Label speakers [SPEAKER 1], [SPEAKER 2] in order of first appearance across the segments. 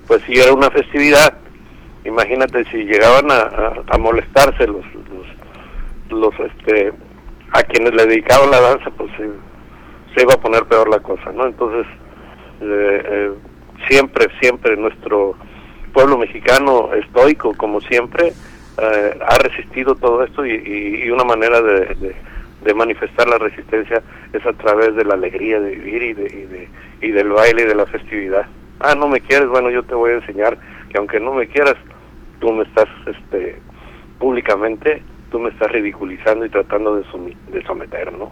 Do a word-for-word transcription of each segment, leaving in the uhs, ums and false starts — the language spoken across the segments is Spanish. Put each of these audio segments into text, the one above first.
[SPEAKER 1] pues si era una festividad, imagínate si llegaban a, a, a molestarse los, los, los, este, a quienes le dedicaban la danza, pues se, se iba a poner peor la cosa, ¿no? Entonces, eh, eh, siempre, siempre nuestro pueblo mexicano estoico, como siempre, eh, ha resistido todo esto y, y, y una manera de, de, de manifestar la resistencia es a través de la alegría de vivir y, de, y, de, y del baile y de la festividad. Ah, ¿no me quieres? Bueno, yo te voy a enseñar que aunque no me quieras, tú me estás, este, públicamente, tú me estás ridiculizando y tratando de, sumi- de someter, ¿no?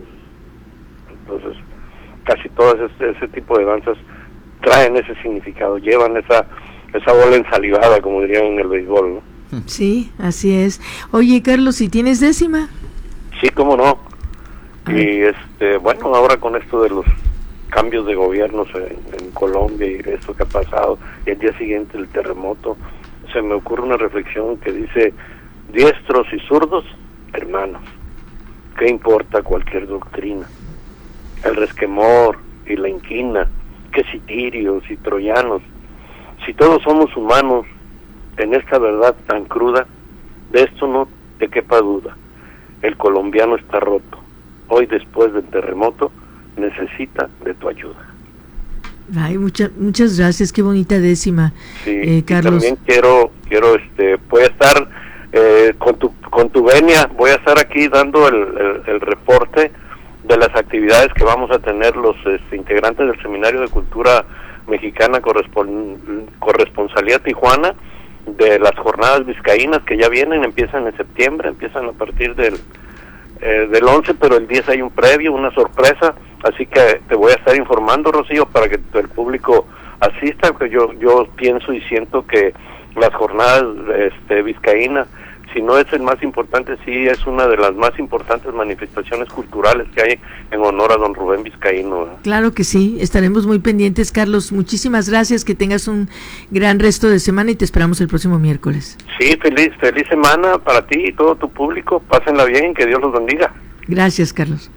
[SPEAKER 1] Entonces, casi todas ese, ese tipo de danzas traen ese significado, llevan esa esa bola ensalivada, como dirían en el béisbol, ¿no?
[SPEAKER 2] Sí, así es. Oye, Carlos, ¿si tienes décima?
[SPEAKER 1] Sí, cómo no.
[SPEAKER 2] Ah.
[SPEAKER 1] Y este, bueno, ahora con esto de los cambios de gobiernos en, en Colombia y esto que ha pasado, y el día siguiente el terremoto, se me ocurre una reflexión que dice: diestros y zurdos, hermanos, ¿qué importa cualquier doctrina? El resquemor y la inquina, que si tirios y troyanos, si todos somos humanos, en esta verdad tan cruda, de esto no te quepa duda, el colombiano está roto, hoy después del terremoto, necesita de tu ayuda.
[SPEAKER 2] Ay, muchas muchas gracias, qué bonita décima,
[SPEAKER 1] sí,
[SPEAKER 2] eh, Carlos.
[SPEAKER 1] Y también quiero, quiero este, voy a estar eh, con tu con tu venia, voy a estar aquí dando el, el, el reporte de las actividades que vamos a tener los este, integrantes del Seminario de Cultura Mexicana Correspon- Corresponsalía Tijuana, de las jornadas vizcaínas que ya vienen, empiezan en septiembre, empiezan a partir del eh, del once, pero el diez hay un previo, una sorpresa, así que te voy a estar informando, Rocío, para que el público asista, porque yo yo pienso y siento que las jornadas este, vizcaínas, si no es el más importante, sí es una de las más importantes manifestaciones culturales que hay en honor a don Rubén Vizcaíno, ¿eh?
[SPEAKER 2] Claro que sí, estaremos muy pendientes, Carlos. Muchísimas gracias, que tengas un gran resto de semana y te esperamos el próximo miércoles.
[SPEAKER 1] Sí, feliz feliz semana para ti y todo tu público. Pásenla bien, que Dios los bendiga.
[SPEAKER 2] Gracias, Carlos.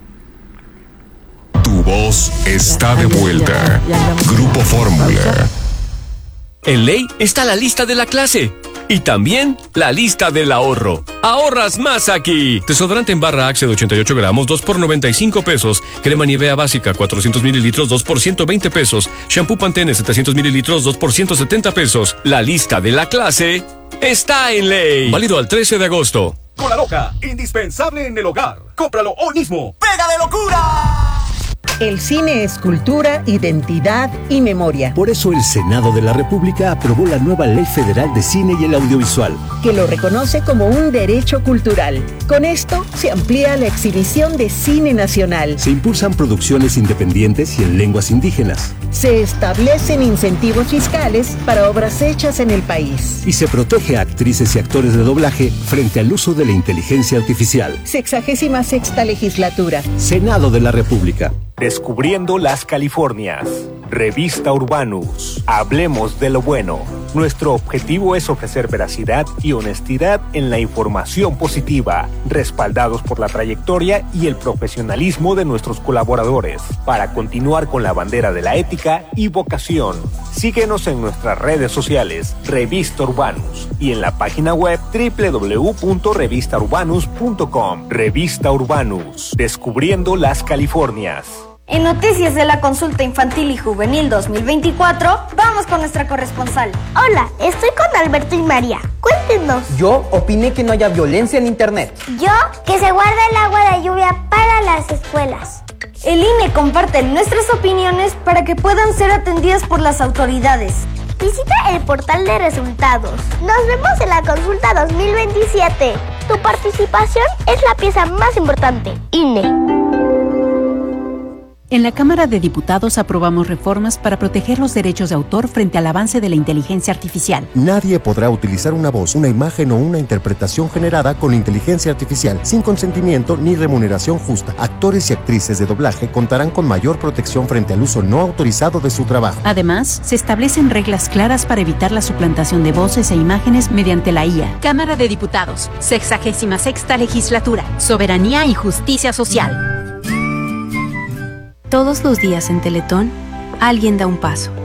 [SPEAKER 3] Tu voz está de vuelta.
[SPEAKER 2] Ya, ya, ya,
[SPEAKER 3] Grupo Fórmula.
[SPEAKER 4] En Ley está la lista de la clase y también la lista del ahorro. ¡Ahorras más aquí! Desodorante en barra Axe de ochenta y ocho gramos, dos por noventa y cinco pesos. Crema Nivea básica, cuatrocientos mililitros, dos por ciento veinte pesos. Shampoo Pantene, setecientos mililitros, dos por ciento setenta pesos. La lista de la clase está en Ley. Válido al trece de agosto.
[SPEAKER 5] Cola Loca, indispensable en el hogar. Cómpralo hoy mismo. ¡Pega de locura!
[SPEAKER 6] El cine es cultura, identidad y memoria.
[SPEAKER 7] Por eso el Senado de la República aprobó la nueva Ley Federal de Cine y el Audiovisual,
[SPEAKER 6] que lo reconoce como un derecho cultural. Con esto se amplía la exhibición de cine nacional.
[SPEAKER 7] Se impulsan producciones independientes y en lenguas indígenas.
[SPEAKER 6] Se establecen incentivos fiscales para obras hechas en el país.
[SPEAKER 7] Y se protege a actrices y actores de doblaje frente al uso de la inteligencia artificial.
[SPEAKER 6] Sexagésima sexta legislatura.
[SPEAKER 7] Senado de la República.
[SPEAKER 8] Descubriendo las Californias. Revista Urbanus. Hablemos de lo bueno. Nuestro objetivo es ofrecer veracidad y honestidad en la información positiva, respaldados por la trayectoria y el profesionalismo de nuestros colaboradores, para continuar con la bandera de la ética y vocación. Síguenos en nuestras redes sociales, Revista Urbanus, y en la página web doble u doble u doble u punto revista urbanus punto com. Revista Urbanus. Descubriendo las Californias.
[SPEAKER 9] En noticias de la consulta infantil y juvenil dos mil veinticuatro, vamos con nuestra corresponsal.
[SPEAKER 10] Hola, estoy con Alberto y María. Cuéntenos.
[SPEAKER 11] Yo opiné que no haya violencia en internet.
[SPEAKER 10] Yo, que se guarde el agua de lluvia para las escuelas.
[SPEAKER 9] El I N E comparte nuestras opiniones para que puedan ser atendidas por las autoridades.
[SPEAKER 10] Visita el portal de resultados. Nos vemos en la consulta dos mil veintisiete. Tu participación es la pieza más importante. I N E.
[SPEAKER 12] En la Cámara de Diputados aprobamos reformas para proteger los derechos de autor frente al avance de la inteligencia artificial.
[SPEAKER 13] Nadie podrá utilizar una voz, una imagen o una interpretación generada con inteligencia artificial sin consentimiento ni remuneración justa. Actores y actrices de doblaje contarán con mayor protección frente al uso no autorizado de su trabajo.
[SPEAKER 12] Además, se establecen reglas claras para evitar la suplantación de voces e imágenes mediante la I A.
[SPEAKER 14] Cámara de Diputados, sexagésima sexta legislatura, soberanía y justicia social.
[SPEAKER 15] Todos los días en Teletón, alguien da un paso.